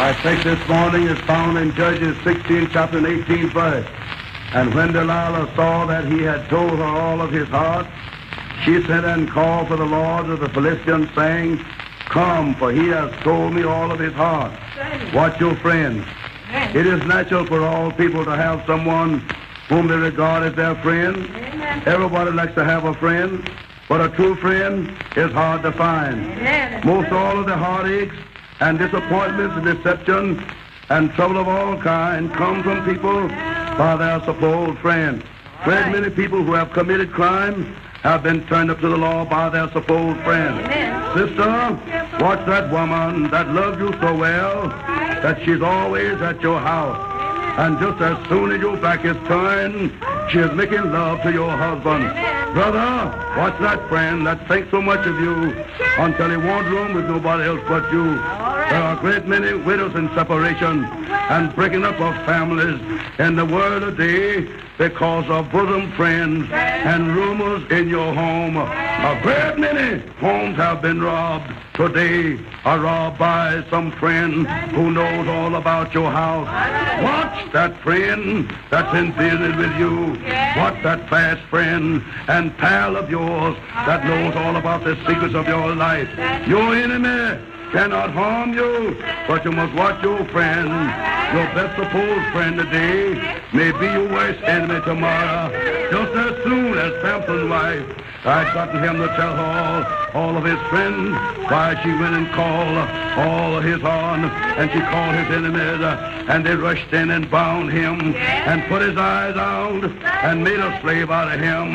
Our text this morning is found in Judges 16, chapter and 18 verse. And when Delilah saw that he had told her all of his heart, she sent and called for the lord of the Philistines, saying, Come, for he has told me all of his heart. Watch your friends. It is natural for all people to have someone whom they regard as their friend. Everybody likes to have a friend, but a true friend is hard to find. Most all of the heartaches and disappointments and deception and trouble of all kinds come from people by their supposed friends. Great many people who have committed crime have been turned up to the law by their supposed friends. Sister, watch that woman that loves you so well that she's always at your house. And just as soon as your back is turned, she is making love to your husband. Brother, watch that friend that thinks so much of you until he won't room with nobody else but you. There are a great many widows in separation and breaking up of families in the world today because of bosom friends and rumors in your home. A great many homes have been robbed today, are robbed by some friend who knows all about your house. Watch that friend that's in business with you. Watch that fast friend and pal of yours that knows all about the secrets of your life. Your enemy cannot harm you, but you must watch your friend. Your best supposed friend today may be your worst enemy tomorrow. Just as soon as Samson's wife had gotten him to tell her all of his friends, why she went and called all of his on, and she called his enemies, and they rushed in and bound him and put his eyes out and made a slave out of him.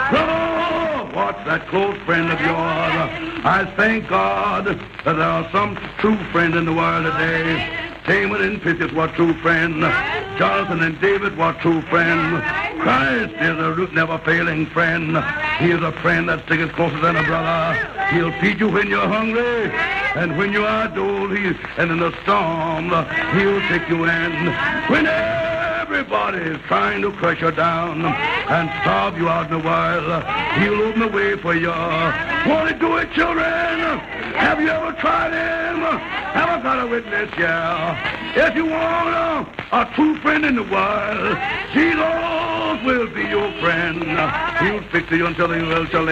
Brother, watch that close friend of yours. I thank God that there are some true friends in the world today. Damon and Pythias were true friends. Jonathan and David were true friends. Christ is a never failing friend. He is a friend that sticks closer than a brother. He'll feed you when you're hungry, and when you are dull, and in the storm, he'll take you in. When everybody is trying to crush you down and starve you out in the world, he'll open the way for you. Want to do it, children? Have you ever tried him? Have I got a witness? Yeah. If you want a true friend in the world, Jesus will be your friend. He'll fix you until he will shall